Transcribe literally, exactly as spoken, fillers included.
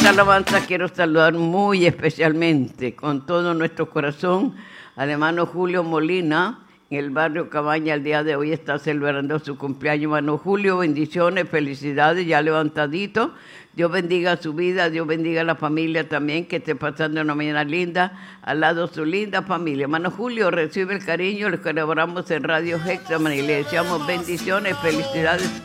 esta alabanza quiero saludar muy especialmente, con todo nuestro corazón, al hermano Julio Molina, en el barrio Cabaña. El día de hoy está celebrando su cumpleaños. Hermano Julio, bendiciones, felicidades, ya levantadito. Dios bendiga su vida, Dios bendiga a la familia también, que esté pasando una mañana linda, al lado de su linda familia. Hermano Julio, recibe el cariño, le celebramos en Radio Hexaman y le deseamos bendiciones, felicidades.